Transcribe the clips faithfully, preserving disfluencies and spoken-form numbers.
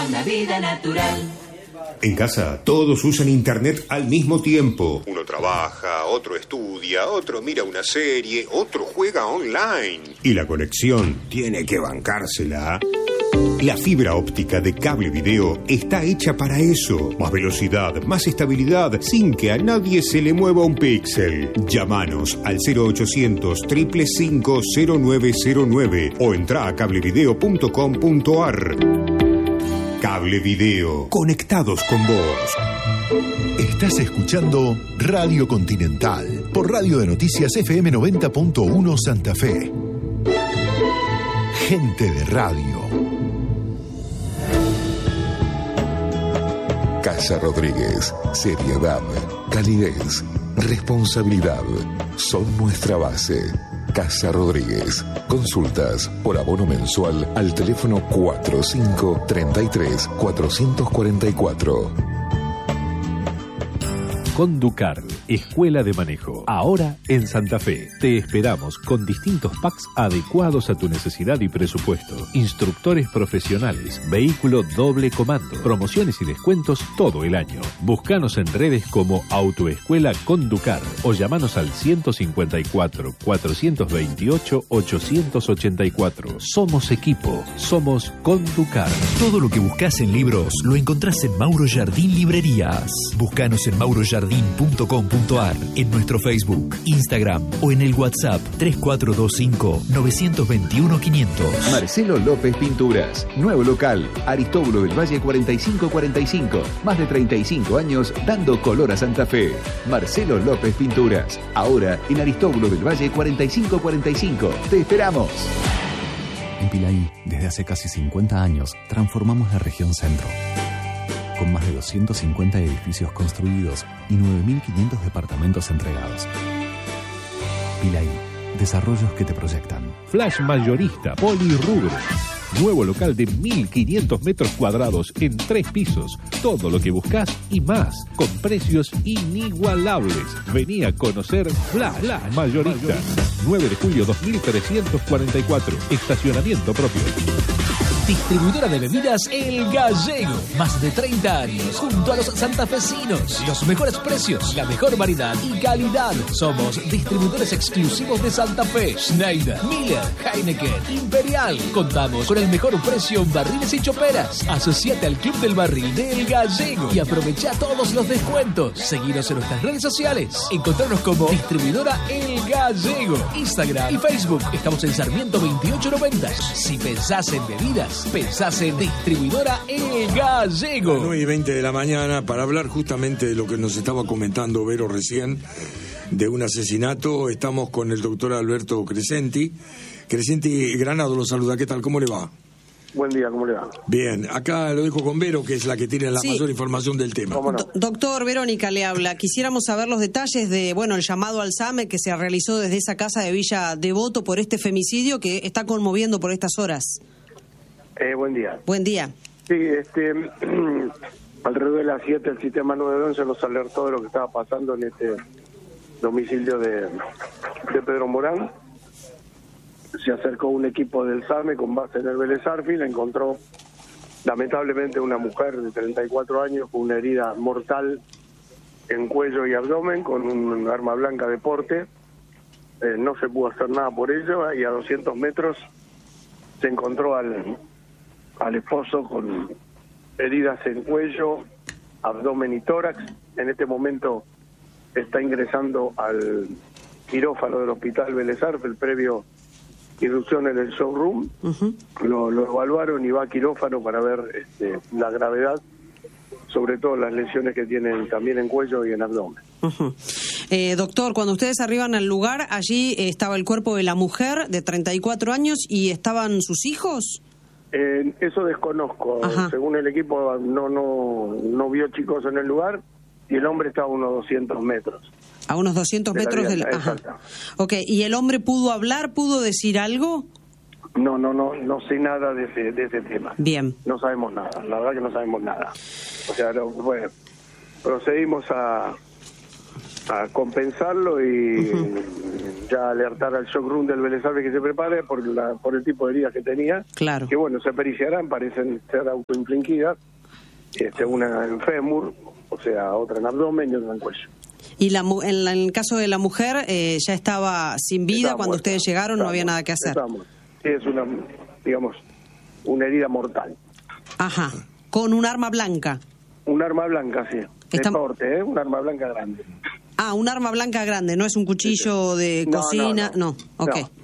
Una vida natural. En casa, todos usan internet al mismo tiempo. Uno trabaja, otro estudia, otro mira una serie, otro juega online. Y la conexión tiene que bancársela. La fibra óptica de Cable Video está hecha para eso. Más velocidad, más estabilidad, sin que a nadie se le mueva un píxel. Llámanos al cero ochocientos, cinco cinco cinco, cero nueve cero nueve o entra a cablevideo punto com punto ar. Cable Video, conectados con vos. Estás escuchando Radio Continental por Radio de Noticias F M noventa punto uno Santa Fe. Gente de radio. Casa Rodríguez. Seriedad, calidez, responsabilidad son nuestra base. Casa Rodríguez. Consultas por abono mensual al teléfono cuarenta y cinco, treinta y tres, cuatrocientos cuarenta y cuatro. Conducar, Escuela de Manejo. Ahora en Santa Fe. Te esperamos con distintos packs adecuados a tu necesidad y presupuesto. Instructores profesionales, vehículo doble comando, promociones y descuentos todo el año. Búscanos en redes como Autoescuela Conducar o llamanos al ciento cincuenta y cuatro, cuatrocientos veintiocho, ochocientos ochenta y cuatro. Somos equipo, somos Conducar. Todo lo que buscas en libros lo encontrás en Mauro Jardín Librerías. Búscanos en mauro jardín punto com punto ar, en nuestro Facebook, Instagram o en el WhatsApp tres cuatro dos cinco, nueve dos uno, quinientos. Marcelo López Pinturas, nuevo local, Aristóbulo del Valle cuarenta y cinco cuarenta y cinco, más de treinta y cinco años dando color a Santa Fe. Marcelo López Pinturas, ahora en Aristóbulo del Valle cuarenta y cinco cuarenta y cinco. ¡Te esperamos! En Pilaí, desde hace casi cincuenta años, transformamos la región centro. Con más de doscientos cincuenta edificios construidos y nueve mil quinientos departamentos entregados. Pilaí, desarrollos que te proyectan. Flash Mayorista, Polirrubro. Nuevo local de mil quinientos metros cuadrados en tres pisos. Todo lo que buscas y más, con precios inigualables. Vení a conocer Flash, Flash Mayorista. nueve de julio dos mil trescientos cuarenta y cuatro. Estacionamiento propio. Distribuidora de bebidas El Gallego. Más de treinta años junto a los santafesinos. Los mejores precios, la mejor variedad y calidad. Somos distribuidores exclusivos de Santa Fe. Schneider, Miller, Heineken, Imperial. Contamos con el mejor precio en barriles y choperas. Asociate al Club del Barril de El Gallego y aprovecha todos los descuentos. Seguinos en nuestras redes sociales. Encontrarnos como Distribuidora El Gallego. Instagram y Facebook. Estamos en Sarmiento veintiocho noventa. Si pensás en bebidas, pensás en Distribuidora El Gallego. nueve y veinte de la mañana para hablar justamente de lo que nos estaba comentando Vero recién, de un asesinato. Estamos con el doctor Alberto Crescenti. Crescenti Granado lo saluda. ¿Qué tal? ¿Cómo le va? Buen día, ¿cómo le va? Bien, acá lo dejo con Vero, que es la que tiene la Sí. mayor información del tema. ¿Cómo no? Do- doctor, Verónica le habla. Quisiéramos saber los detalles de, bueno, el llamado al SAME que se realizó desde esa casa de Villa Devoto por este femicidio que está conmoviendo por estas horas. Eh, buen día. Buen día. Sí, este, alrededor de las siete el sistema nueve once nos alertó de lo que estaba pasando en este domicilio de, de Pedro Morán. Se acercó un equipo del SAME con base en el Vélez Arfield, encontró lamentablemente una mujer de treinta y cuatro años con una herida mortal en cuello y abdomen con un arma blanca de porte. Eh, no se pudo hacer nada por ello y a doscientos metros se encontró al, al esposo con heridas en cuello, abdomen y tórax. En este momento está ingresando al quirófano del Hospital Vélez Arfield previo irrupción en el showroom. Uh-huh. lo, lo evaluaron y va a quirófano para ver este, la gravedad, sobre todo las lesiones que tienen también en cuello y en abdomen. Uh-huh. Eh, doctor, cuando ustedes arriban al lugar, allí eh, estaba el cuerpo de la mujer de treinta y cuatro años y estaban sus hijos. Eh, eso desconozco. Ajá. Según el equipo no no no vio chicos en el lugar y el hombre estaba a unos doscientos metros. A unos doscientos de metros del... Ajá. Ok, ¿y el hombre pudo hablar, pudo decir algo? No, no, no, no sé nada de ese, de ese tema. Bien. No sabemos nada, la verdad que no sabemos nada. O sea, lo, bueno, procedimos a, a compensarlo y uh-huh. ya alertar al shock room del Vélez Sarsfield que se prepare por, la, por el tipo de heridas que tenía. Claro. Que bueno, se periciarán, parecen ser autoinfligidas. Este, una en fémur, o sea, otra en abdomen y otra en cuello. Y la, en, la, en el caso de la mujer, eh, ya estaba sin vida Estaba cuando muerta, ustedes llegaron, no había nada que hacer. Estamos. Sí, es una, digamos, una herida mortal. Ajá, con un arma blanca. Un arma blanca, sí. Está... De corte, ¿eh? Un arma blanca grande. Ah, un arma blanca grande, no es un cuchillo de no, cocina, no, no, no. no. ok. No.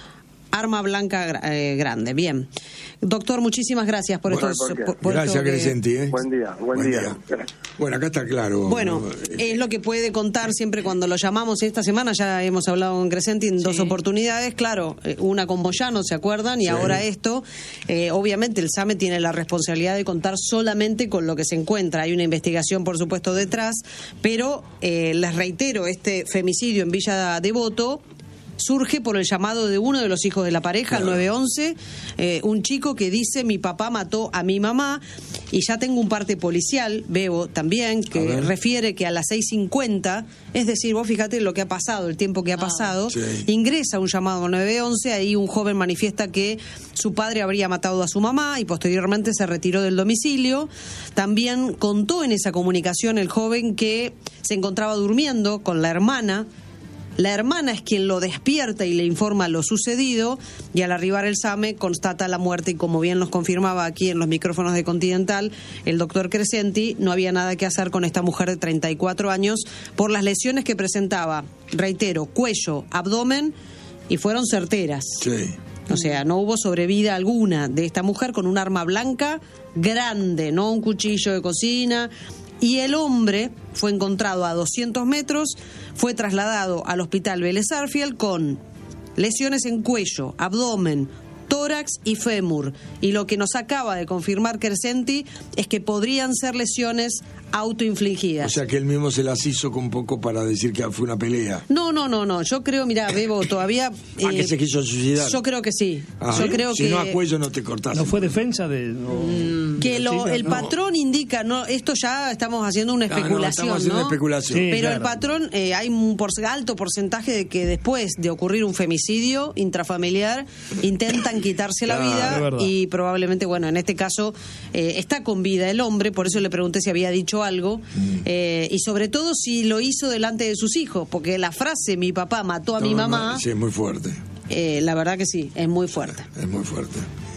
Arma blanca eh, grande, bien. Doctor, muchísimas gracias por Bueno, estos... ¿por por- por Gracias, esto que- Crescenti. ¿eh? Buen día, buen, Buen día. día. Gracias. Bueno, acá está claro. Bueno, es lo que puede contar siempre cuando lo llamamos esta semana. Ya hemos hablado con Crescenti en dos oportunidades, claro, eh, una con Boyano, ¿se acuerdan? Y Sí. ahora esto. Eh, obviamente el SAME tiene la responsabilidad de contar solamente con lo que se encuentra. Hay una investigación, por supuesto, detrás, pero eh, les reitero, este femicidio en Villa Devoto surge por el llamado de uno de los hijos de la pareja, al nueve once, eh, un chico que dice: mi papá mató a mi mamá. Y ya tengo un parte policial, Bebo, también, que refiere que a las seis cincuenta, es decir, vos fíjate lo que ha pasado, el tiempo que ha pasado, sí. ingresa un llamado al nueve once, ahí un joven manifiesta que su padre habría matado a su mamá y posteriormente se retiró del domicilio. También contó en esa comunicación el joven que se encontraba durmiendo con la hermana. La hermana es quien lo despierta y le informa lo sucedido, y al arribar el SAME constata la muerte, y como bien nos confirmaba aquí en los micrófonos de Continental el doctor Crescenti, no había nada que hacer con esta mujer de treinta y cuatro años por las lesiones que presentaba, reitero, cuello, abdomen, y fueron certeras. Sí. O sea, no hubo sobrevida alguna de esta mujer con un arma blanca grande, no un cuchillo de cocina. Y el hombre fue encontrado a doscientos metros, fue trasladado al hospital Vélez Sarsfield con lesiones en cuello, abdomen, tórax y fémur. Y lo que nos acaba de confirmar Crescenti es que podrían ser lesiones autoinfligidas. O sea que él mismo se las hizo con un poco para decir que fue una pelea. No, no, no, no. Yo creo, mira, Bebo, todavía... Ah, que se quiso suicidar. Yo creo que sí. Ah, yo ¿sí? creo si que... no a cuello no te cortás. ¿No fue defensa de...? No, que de lo, chica? el No. patrón indica, no, esto ya estamos haciendo una Ah, no, especulación, estamos haciendo ¿no? especulación. Sí, Pero claro. el patrón, eh, hay un por- alto porcentaje de que después de ocurrir un femicidio intrafamiliar intentan quitarse la Claro, es vida, verdad. y probablemente, bueno, en este caso eh, está con vida el hombre, por eso le pregunté si había dicho algo, eh, y sobre todo si lo hizo delante de sus hijos, porque la frase "mi papá mató a mi No, no, mamá", Sí, es muy fuerte. eh, la verdad que sí, es muy fuerte. Es muy fuerte.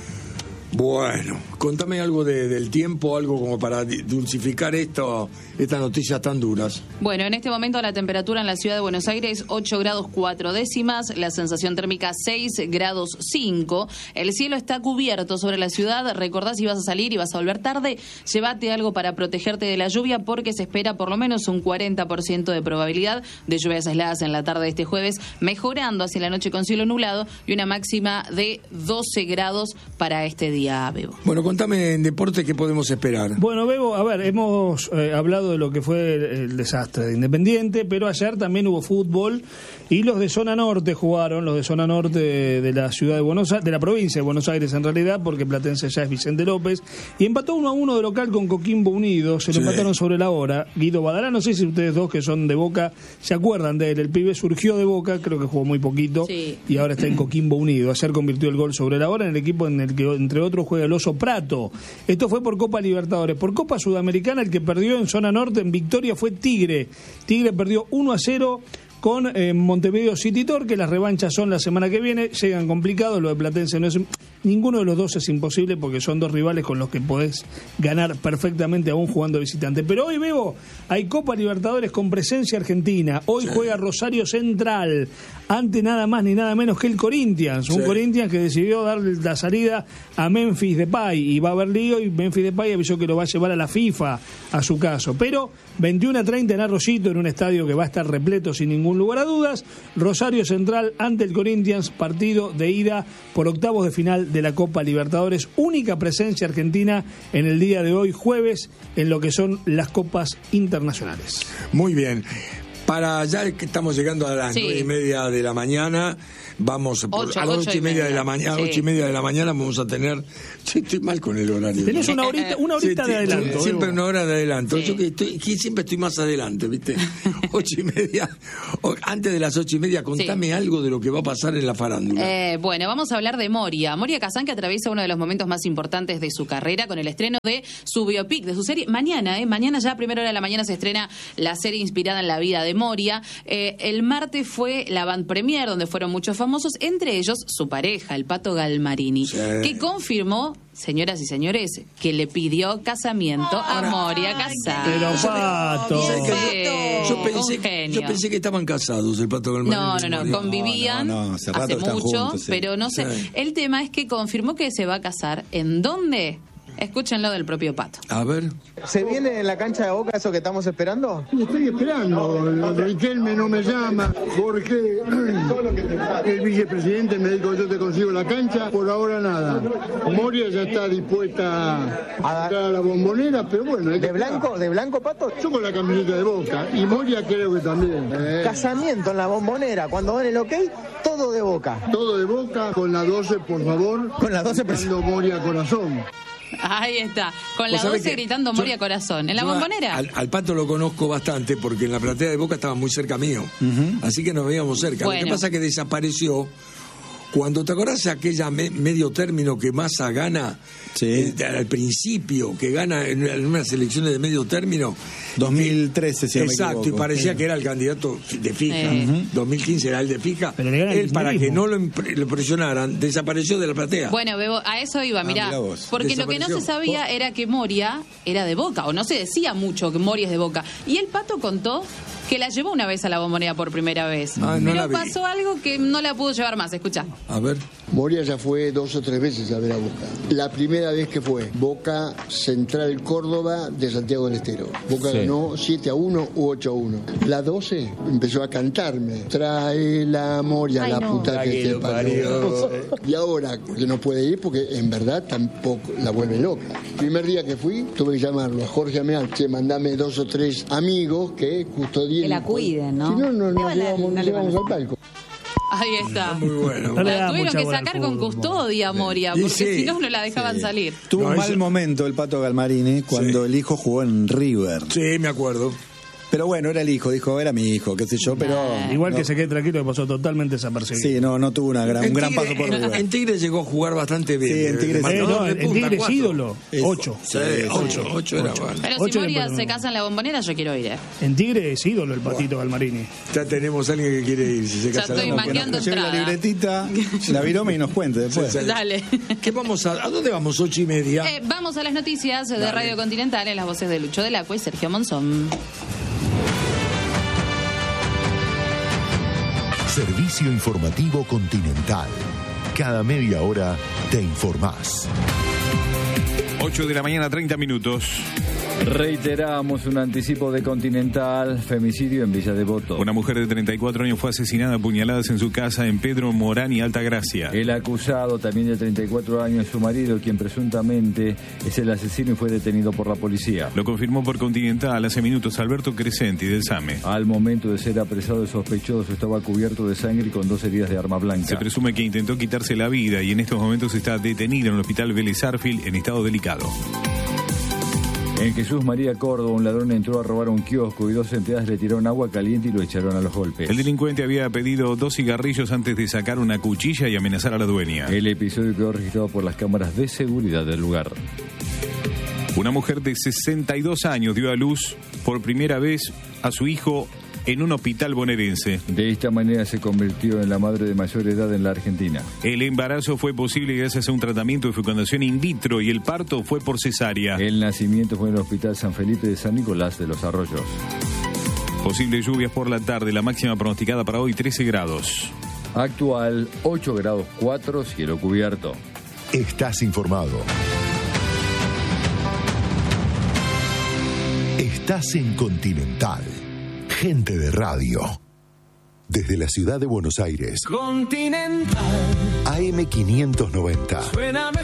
Bueno, contame algo de- del tiempo, algo como para di- dulcificar esto, estas noticias tan duras. Bueno, en este momento la temperatura en la ciudad de Buenos Aires ocho grados cuatro décimas, la sensación térmica seis grados cinco, el cielo está cubierto sobre la ciudad. Recordá, si vas a salir y vas a volver tarde, llévate algo para protegerte de la lluvia, porque se espera por lo menos un cuarenta por ciento de probabilidad de lluvias aisladas en la tarde de este jueves, mejorando hacia la noche con cielo nublado y una máxima de doce grados para este día, Bebo. Bueno, contame en deporte qué podemos esperar. Bueno, Bebo, a ver, hemos eh, hablado de lo que fue el, el desastre de Independiente, pero ayer también hubo fútbol y los de zona norte jugaron, los de zona norte de, de la ciudad de Buenos Aires, de la provincia de Buenos Aires en realidad, porque Platense ya es Vicente López, y empató uno a uno de local con Coquimbo Unido, se lo Sí. empataron sobre la hora. Guido Badalá, no sé si ustedes dos que son de Boca se acuerdan de él, el pibe surgió de Boca, creo que jugó muy poquito, Sí. y ahora está en Coquimbo Unido. Ayer convirtió el gol sobre la hora en el equipo en el que, entre otros, juega el Oso Prato. Esto fue por Copa Libertadores. Por Copa Sudamericana, el que perdió en zona norte en Victoria fue Tigre. Tigre perdió uno a cero con eh, Montevideo City Torque. Las revanchas son la semana que viene, llegan complicados. Lo de Platense no es... Ninguno de los dos es imposible, porque son dos rivales con los que podés ganar perfectamente aún jugando visitante. Pero hoy, Bebo, hay Copa Libertadores con presencia argentina. Hoy sí. Juega Rosario Central ante nada más ni nada menos que el Corinthians. Un Sí. Corinthians que decidió dar la salida a Memphis Depay, y va a haber lío, y Memphis Depay avisó que lo va a llevar a la FIFA a su caso. Pero veintiuno a treinta en Arroyito, en un estadio que va a estar repleto sin ningún lugar a dudas. Rosario Central ante el Corinthians, partido de ida por octavos de final de la Copa Libertadores. Única presencia argentina en el día de hoy, jueves, en lo que son las copas internacionales. Muy bien. Para ya que estamos llegando a las Sí. nueve y media de la mañana, vamos por- Ocho, a las ocho ocho y y media media. de la mañana, Sí. ocho y media de la mañana vamos a tener. Sí, estoy mal con el horario. Tenés una horita, una horita Sí, de sí, adelanto. siempre Bebo. una hora de adelanto. Sí. Yo que, estoy, que siempre estoy más adelante, ¿viste? Ocho y media. O- antes de las ocho y media, contame Sí. algo de lo que va a pasar en la farándula. Eh, bueno, vamos a hablar de Moria. Moria Kazan, que atraviesa uno de los momentos más importantes de su carrera con el estreno de su biopic, de su serie. Mañana, ¿eh? Mañana ya a primera hora de la mañana se estrena la serie inspirada en la vida de Moria. Eh, el martes fue la avant premier, donde fueron muchos famosos, entre ellos su pareja, el Pato Galmarini, Sí. que confirmó, señoras y señores, que le pidió casamiento a Moria Kazan. Pero Pato. ¿Sabes qué? Sí, Yo un pensé, genio. yo pensé que estaban casados el Pato Galmarini. No, no, no, Moria. convivían No, no, no, hace rato hace están mucho, juntos, sí. pero no sé. Sí. El tema es que confirmó que se va a casar. ¿En dónde? Escúchenlo del propio Pato. A ver. ¿Se viene en la cancha de Boca eso que estamos esperando? Estoy esperando, Riquelme no me llama, Jorge, el vicepresidente me dijo yo te consigo la cancha, por ahora nada. Moria ya está dispuesta a dar a la bombonera, pero bueno. hay que ¿De blanco? esperar. ¿De blanco, Pato? Yo con la camiseta de Boca, y Moria creo que también. Eh, Casamiento en la bombonera, cuando dan el ok, todo de Boca. todo de Boca, con la doce, por favor. Con la doce, por- gritando Moria corazón. Ahí está, con la Vos sabés doce que gritando yo- Moria Corazón. ¿En la yo bombonera? Al, al Pato lo conozco bastante porque en la platea de Boca estaba muy cerca mío. Así que nos veíamos cerca. Lo Bueno. que pasa es que desapareció. Cuando te acordás de aquella me- medio término que Massa gana Sí. eh, al principio, que gana en, en unas elecciones de medio término. dos mil trece, si no me Exacto, y equivoco. parecía que era el candidato de fija. Sí. dos mil quince era el de fija. Pero le gana el Él, para que kirchnerismo. no lo, impre- lo presionaran, desapareció de la platea. Bueno, Bebo, a eso iba, mirá. mirá vos. Porque lo que no se Desapareció. sabía era que Moria era de Boca, o no se decía mucho que Moria es de Boca. Y el Pato contó que la llevó una vez a la bombonera por primera vez. Ah, no la Pero vi. pasó algo que no la pudo llevar más, escucha. A ver. Moria ya fue dos o tres veces a ver a Boca. La primera vez que fue, Boca Central Córdoba de Santiago del Estero. Boca Sí. ganó siete a uno u ocho a uno. La doce empezó a cantarme. Trae la Moria, Ay, la no. puta que te parió. Y ahora que no puede ir porque en verdad tampoco la vuelve loca. Primer día que fui, tuve que llamarlo a Jorge Ameal, che, mandame dos o tres amigos que custodien. Que la cuiden, ¿no? Si no, no No nos le- llevamos, no nos le llevamos van al palco. Ahí está. Muy bueno. No le La da tuvieron mucha que bola al sacar con fútbol, custodia, Moria, Y porque sí, si no, no la dejaban sí. salir. Tuvo No, un mal eso- momento el Pato Galmarini cuando Sí. el hijo jugó en River. Sí, me acuerdo. Pero bueno, era el hijo, dijo, era mi hijo, qué sé yo, pero... Igual no- que se quede tranquilo, que pasó totalmente desapercibido. Sí, no, no tuvo una gran, un En gran Tigre- paso por en, River. en Tigre llegó a jugar bastante bien. Sí, en Tigre- Eh, Marcador no, de en punta, Tigre es cuatro. ídolo. Es- Ocho. Sí, ocho, ocho era bueno. Pero si Ocho Moria le se ponen- casa en la bombonera, yo quiero ir, ¿eh? En Tigre es ídolo el Patito Galmarini. Ya tenemos a alguien que quiere ir. Si se Ya casa estoy la- manqueando Lleve la entrada. libretita, la virome y nos cuente después. Sí, sí. Dale. ¿Qué vamos a, ¿A dónde vamos? Ocho y media. Eh, vamos a las noticias de Radio Continental en las voces de Lucho del Acua y Sergio Monzón. Servicio informativo Continental. Cada media hora te informás. ocho de la mañana, treinta minutos. Reiteramos un anticipo de Continental, femicidio en Villa Devoto. Una mujer de treinta y cuatro años fue asesinada a puñaladas en su casa en Pedro Morán y Altagracia. El acusado, también de treinta y cuatro años, su marido, quien presuntamente es el asesino y fue detenido por la policía. Lo confirmó por Continental hace minutos Alberto Crescenti del SAME. Al momento de ser apresado, el sospechoso estaba cubierto de sangre y con dos heridas de arma blanca. Se presume que intentó quitarse la vida y en estos momentos está detenido en el hospital Vélez Sarsfield en estado delicado. En Jesús María Córdoba, un ladrón entró a robar un kiosco y dos empleadas le tiraron agua caliente y lo echaron a los golpes. El delincuente había pedido dos cigarrillos antes de sacar una cuchilla y amenazar a la dueña. El episodio quedó registrado por las cámaras de seguridad del lugar. Una mujer de sesenta y dos años dio a luz por primera vez a su hijo en un hospital bonaerense. De esta manera se convirtió en la madre de mayor edad en la Argentina. El embarazo fue posible gracias a un tratamiento de fecundación in vitro y el parto fue por cesárea. El nacimiento fue en el Hospital San Felipe de San Nicolás de los Arroyos. Posibles lluvias por la tarde, la máxima pronosticada para hoy trece grados. Actual ocho grados cuatro, cielo cubierto. Estás informado. Estás en Continental. Gente de radio. Desde la ciudad de Buenos Aires. Continental. A M quinientos noventa. Suena mejor.